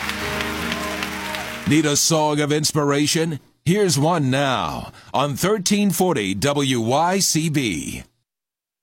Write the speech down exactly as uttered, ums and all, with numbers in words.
Need a song of inspiration? Here's one now on thirteen forty W Y C B.